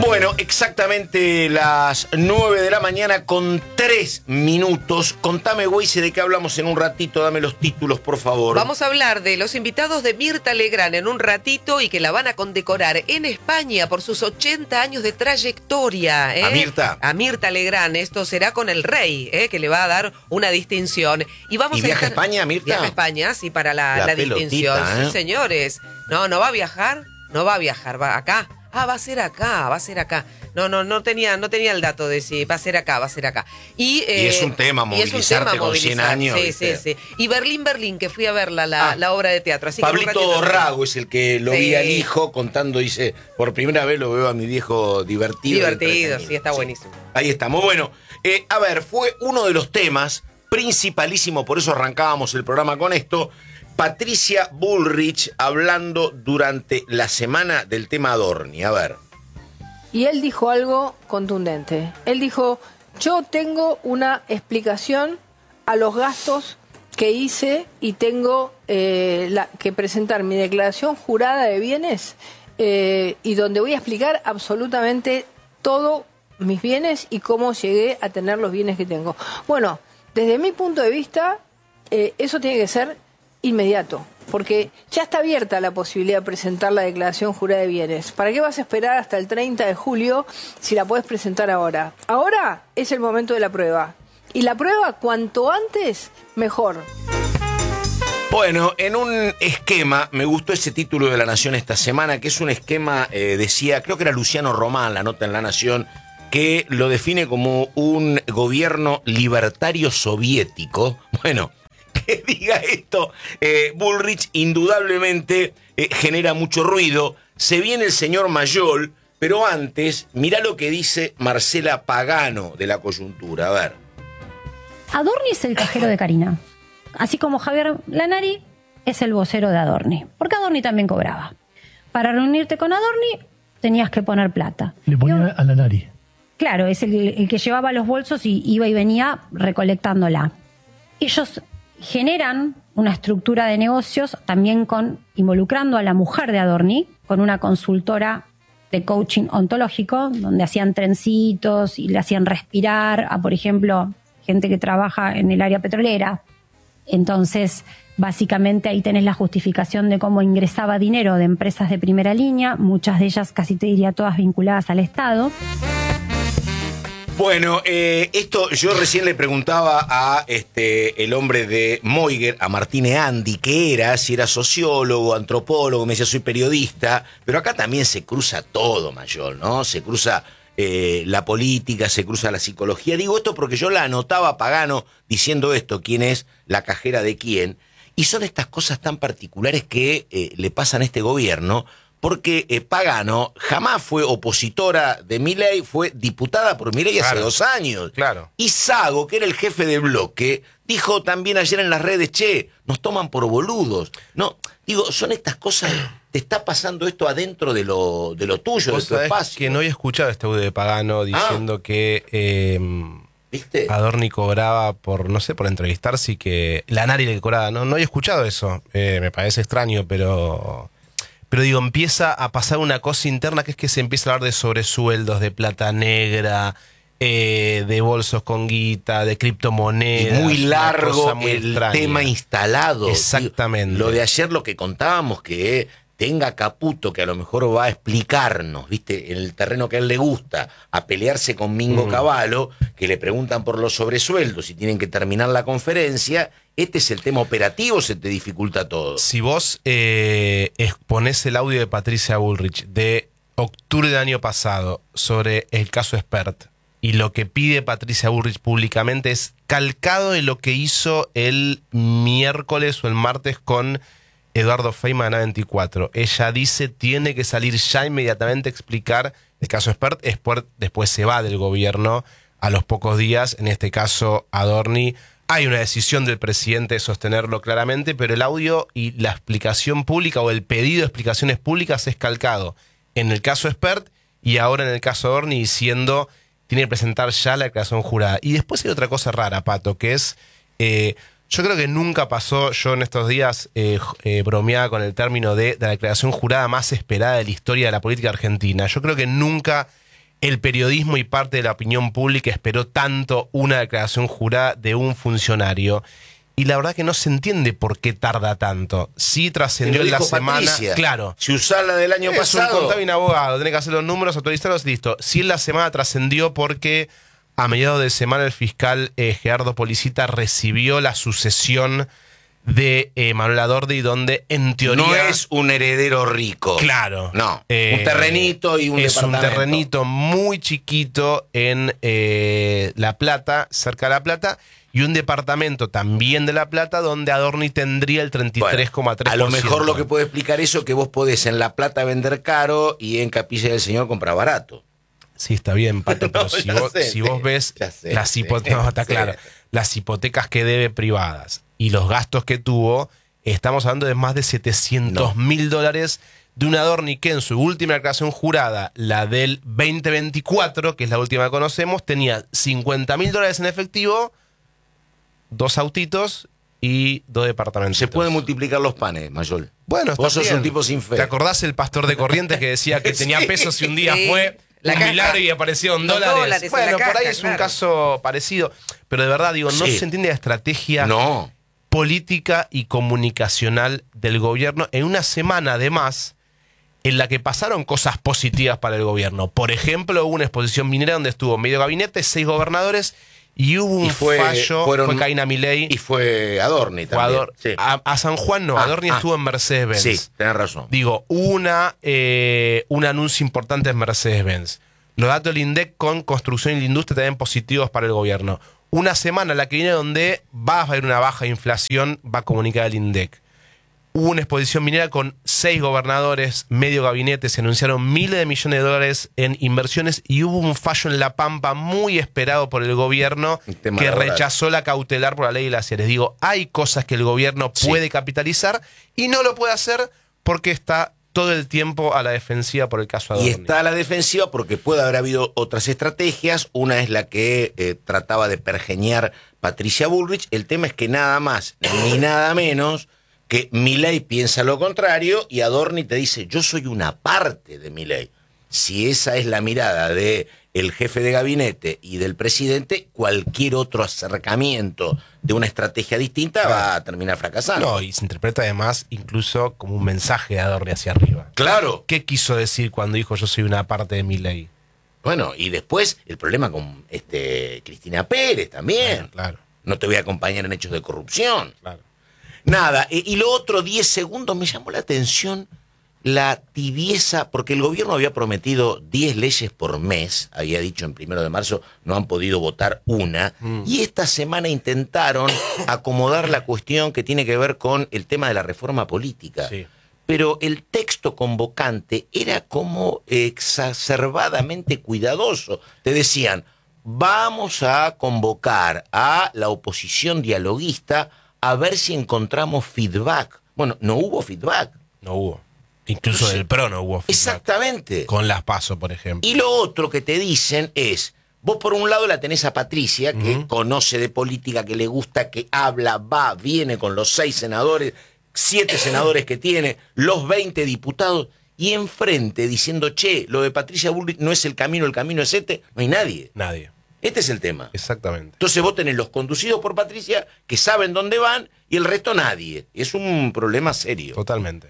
Bueno, exactamente las 9 de la mañana con 3 minutos. Contame, Weise, de qué hablamos en un ratito. Dame los títulos, por favor. Vamos a hablar de los invitados de Mirta Legrand en un ratito y que la van a condecorar en España por sus 80 años de trayectoria. ¿A Mirta? A Mirta Legrand. Esto será con el rey, que le va a dar una distinción. ¿Y viaja a España, Mirta? Viaja a España, sí, para la distinción. Sí, señores. No va a viajar. No va a viajar, va acá. Va a ser acá. No tenía el dato de si va a ser acá. Y es un tema movilizarte con 100 años. Sí. Y Berlín, que fui a ver la obra de teatro. Así Pablito Rago es el que lo vi al hijo contando, dice, por primera vez lo veo a mi viejo divertido, sí, está buenísimo. Ahí estamos. Bueno, a ver, fue uno de los temas principalísimo, por eso arrancábamos el programa con esto. Patricia Bullrich hablando durante la semana del tema Adorni. A ver. Y él dijo algo contundente. Él dijo, yo tengo una explicación a los gastos que hice y tengo que presentar mi declaración jurada de bienes y donde voy a explicar absolutamente todos mis bienes y cómo llegué a tener los bienes que tengo. Bueno, desde mi punto de vista, eso tiene que ser inmediato, porque ya está abierta la posibilidad de presentar la declaración jurada de bienes. ¿Para qué vas a esperar hasta el 30 de julio si la puedes presentar ahora? Ahora es el momento de la prueba. Y la prueba, cuanto antes, mejor. Bueno, en un esquema, me gustó ese título de La Nación esta semana, que es un esquema, decía, creo que era Luciano Román, la nota en La Nación, que lo define como un gobierno libertario soviético. Bueno, que diga esto, Bullrich indudablemente genera mucho ruido. Se viene el señor Mayol, pero antes, mirá lo que dice Marcela Pagano de La Coyuntura. A ver. Adorni es el cajero de Carina, así como Javier Lanari es el vocero de Adorni, porque Adorni también cobraba. Para reunirte con Adorni tenías que poner plata. Le ponía a Lanari. Claro, es el que llevaba los bolsos y iba y venía recolectándola. Ellos generan una estructura de negocios también involucrando a la mujer de Adorni, con una consultora de coaching ontológico, donde hacían trencitos y le hacían respirar a, por ejemplo, gente que trabaja en el área petrolera. Entonces, básicamente ahí tenés la justificación de cómo ingresaba dinero de empresas de primera línea, muchas de ellas, casi te diría todas vinculadas al Estado. Bueno, esto yo recién le preguntaba a el hombre de Moiger, a Martine Andi, qué era, si era sociólogo, antropólogo, me decía soy periodista, pero acá también se cruza todo, Mayol, ¿no? Se cruza la política, se cruza la psicología. Digo esto porque yo la anotaba a Pagano diciendo esto, quién es la cajera de quién, y son estas cosas tan particulares que le pasan a este gobierno. Porque Pagano jamás fue opositora de Milei, fue diputada por Milei hace 2 años. Claro. Y Sago, que era el jefe de bloque, dijo también ayer en las redes, nos toman por boludos. No, digo, son estas cosas, te está pasando esto adentro de lo tuyo, de tu espacio. Que no había escuchado este audio de Pagano diciendo que ¿viste? Adorni cobraba por entrevistarse y que Lanari le cobraba. No había escuchado eso. Me parece extraño, pero digo, empieza a pasar una cosa interna que es que se empieza a hablar de sobresueldos, de plata negra, de bolsos con guita, de criptomonedas. Y muy largo el extraña. tema instalado. Exactamente. Lo de ayer, lo que contábamos, que tenga Caputo, que a lo mejor va a explicarnos, ¿viste? En el terreno que a él le gusta, a pelearse con Mingo Cavallo, que le preguntan por los sobresueldos y tienen que terminar la conferencia. Este es el tema operativo, se te dificulta todo. Si vos exponés el audio de Patricia Bullrich de octubre del año pasado sobre el caso Expert y lo que pide Patricia Bullrich públicamente es calcado de lo que hizo el miércoles o el martes con Eduardo Feynman en A24. Ella dice tiene que salir ya inmediatamente a explicar el caso Expert. Después se va del gobierno a los pocos días. En este caso, Adorni. Hay una decisión del presidente de sostenerlo claramente, pero el audio y la explicación pública o el pedido de explicaciones públicas es calcado en el caso Expert y ahora en el caso Adorni diciendo tiene que presentar ya la declaración jurada. Y después hay otra cosa rara, Pato, que es... yo creo que nunca pasó, yo en estos días bromeaba con el término de la declaración jurada más esperada de la historia de la política argentina. Yo creo que nunca el periodismo y parte de la opinión pública esperó tanto una declaración jurada de un funcionario. Y la verdad que no se entiende por qué tarda tanto. Sí trascendió en la semana. Patricia. Claro. Si usar la del año pasado. Es un contable y un abogado. Tenés que hacer los números, actualizarlos, listo. Sí en la semana trascendió porque a mediados de semana el fiscal Gerardo Policita recibió la sucesión de Manuel Adorni, donde en teoría... No es un heredero rico. Claro. No. Un terrenito y un departamento. Es un terrenito muy chiquito en La Plata, cerca de La Plata, y un departamento también de La Plata donde Adorni tendría el 33,3%. Bueno, a lo mejor lo que puede explicar eso es que vos podés en La Plata vender caro y en Capilla del Señor comprar barato. Sí, está bien, Pato, pero si vos ves las hipotecas, no, está claro, las hipotecas que debe privadas y los gastos que tuvo, estamos hablando de más de $700.000 de un Adorni que en su última declaración jurada, la del 2024, que es la última que conocemos, tenía $50.000 en efectivo, 2 autitos y 2 departamentos. Se pueden multiplicar los panes, Mayol. Bueno, vos sos un tipo sin fe. ¿Te acordás el pastor de Corrientes que decía que tenía pesos y un día fue un milagro y aparecieron dólares? Bueno, por ahí es un caso parecido. Pero de verdad, digo, no se entiende la estrategia política y comunicacional del gobierno en una semana, además, en la que pasaron cosas positivas para el gobierno. Por ejemplo, hubo una exposición minera donde estuvo medio gabinete, 6 gobernadores, y hubo un fallo, fue Karina Milei. Y fue Adorni también. A San Juan no, Adorni estuvo en Mercedes-Benz. Sí, tenés razón. Digo, un anuncio importante en Mercedes-Benz. Los datos del INDEC con construcción y la industria también positivos para el gobierno. Una semana la que viene donde va a haber una baja inflación, va a comunicar el INDEC. Hubo una exposición minera con 6 gobernadores, medio gabinete, se anunciaron miles de millones de dólares en inversiones y hubo un fallo en La Pampa muy esperado por el gobierno que rechazó la cautelar por la ley de glaciares. Digo, hay cosas que el gobierno puede capitalizar y no lo puede hacer porque está todo el tiempo a la defensiva por el caso Adorni. Y está a la defensiva porque puede haber habido otras estrategias. Una es la que trataba de pergeñar Patricia Bullrich. El tema es que nada más ni nada menos que Milei piensa lo contrario y Adorni te dice, yo soy una parte de Milei. Si esa es la mirada de el jefe de gabinete y del presidente, cualquier otro acercamiento de una estrategia distinta va a terminar fracasando. No, y se interpreta además incluso como un mensaje de Adorni hacia arriba. Claro. ¿Qué quiso decir cuando dijo yo soy una parte de Milei? Bueno, y después el problema con Cristina Pérez también. Claro. No te voy a acompañar en hechos de corrupción. Claro. Nada, y lo otro, 10 segundos, me llamó la atención la tibieza, porque el gobierno había prometido 10 leyes por mes, había dicho en 1 de marzo, no han podido votar una, y esta semana intentaron acomodar la cuestión que tiene que ver con el tema de la reforma política. Sí. Pero el texto convocante era como exacerbadamente cuidadoso. Te decían, vamos a convocar a la oposición dialoguista a ver si encontramos feedback. Bueno, no hubo feedback. No hubo. Incluso del PRO no hubo feedback. Exactamente. Con las PASO, por ejemplo. Y lo otro que te dicen es, vos por un lado la tenés a Patricia, que conoce de política, que le gusta, que habla, va, viene con los 6 senadores, 7 senadores que tiene, los 20 diputados, y enfrente diciendo, che, lo de Patricia Bullrich no es el camino es este, no hay nadie. Nadie. Este es el tema. Exactamente. Entonces vos tenés los conducidos por Patricia, que saben dónde van, y el resto nadie. Es un problema serio. Totalmente.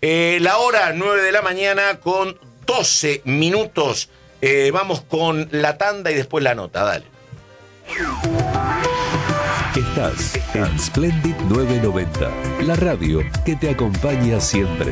La hora 9 de la mañana con 12 minutos. Vamos con la tanda y después la nota. Dale. Estás en Splendid 990, la radio que te acompaña siempre.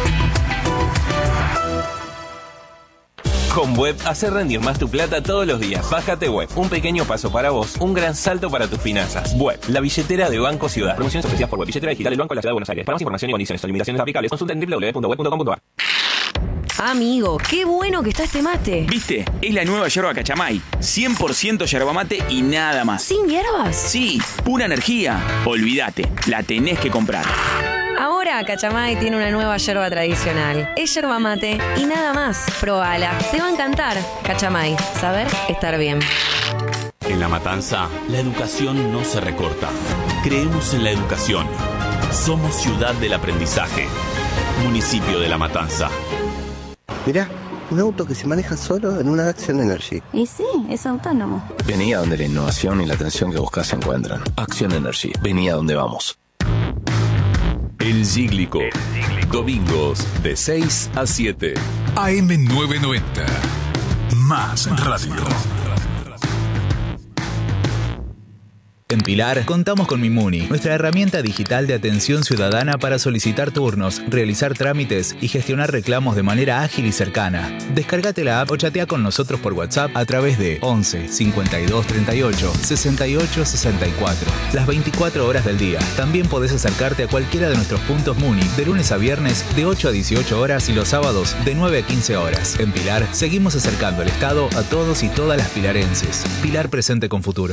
Con Web, hacer rendir más tu plata todos los días. Bájate Web, un pequeño paso para vos, un gran salto para tus finanzas. Web, la billetera de Banco Ciudad. Promociones ofrecidas por Web, billetera digital del Banco de la Ciudad de Buenos Aires. Para más información y condiciones o limitaciones aplicables, consulta en www.web.com.ar. Amigo, qué bueno que está este mate. ¿Viste? Es la nueva yerba Cachamay. 100% yerba mate y nada más. ¿Sin hierbas? Sí, pura energía. Olvídate, la tenés que comprar. Ahora Cachamay tiene una nueva yerba tradicional. Es yerba mate y nada más. Probala, te va a encantar. Cachamay, saber estar bien. En La Matanza, la educación no se recorta. Creemos en la educación. Somos ciudad del aprendizaje. Municipio de La Matanza. Mirá, Un auto que se maneja solo en una Action Energy. Y sí, es autónomo. Vení a donde la innovación y la atención que buscas se encuentran. Action Energy. Vení a donde vamos. El Cíclico. Domingos de 6 a 7. AM990. Más radio. En Pilar, contamos con Mimuni, nuestra herramienta digital de atención ciudadana para solicitar turnos, realizar trámites y gestionar reclamos de manera ágil y cercana. Descárgate la app o chatea con nosotros por WhatsApp a través de 11 52 38 68 64. Las 24 horas del día. También podés acercarte a cualquiera de nuestros puntos Muni de lunes a viernes de 8 a 18 horas y los sábados de 9 a 15 horas. En Pilar, seguimos acercando el Estado a todos y todas las pilarenses. Pilar presente con futuro.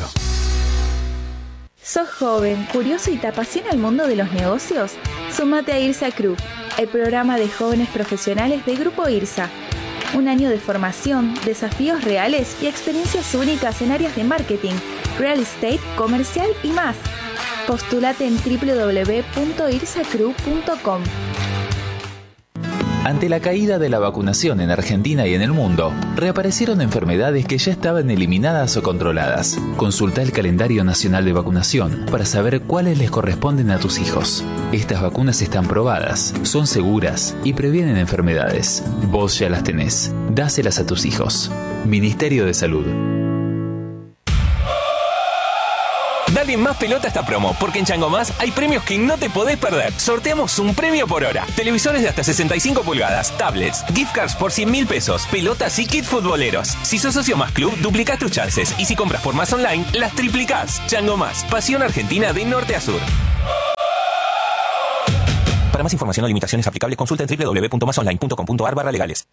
¿Sos joven, curioso y te apasiona el mundo de los negocios? Súmate a IRSA Crew, el programa de jóvenes profesionales de Grupo IRSA. Un año de formación, desafíos reales y experiencias únicas en áreas de marketing, real estate, comercial y más. Postúlate en www.irsacrew.com. Ante la caída de la vacunación en Argentina y en el mundo, reaparecieron enfermedades que ya estaban eliminadas o controladas. Consulta el calendario nacional de vacunación para saber cuáles les corresponden a tus hijos. Estas vacunas están probadas, son seguras y previenen enfermedades. Vos ya las tenés. Dáselas a tus hijos. Ministerio de Salud. Dale más pelota a esta promo, porque en Chango Más hay premios que no te podés perder. Sorteamos un premio por hora. Televisores de hasta 65 pulgadas, tablets, gift cards por 100.000 pesos, pelotas y kits futboleros. Si sos socio Más Club, duplicás tus chances. Y si compras por Más Online, las triplicás. Chango Más, pasión argentina de norte a sur. Para más información o limitaciones aplicables, consulta en www.masonline.com.ar/legales.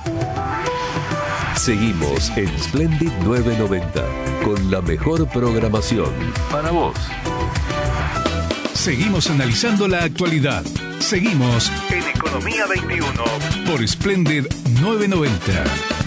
Seguimos en Splendid 990 con la mejor programación para vos. Seguimos analizando la actualidad. Seguimos en Economía 21 por Splendid 990.